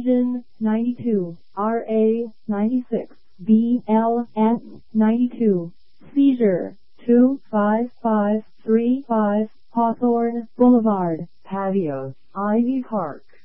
Region 92, RA 96, BLS 92. Seizure 25535 Hawthorne Boulevard, Patios, Ivy Park.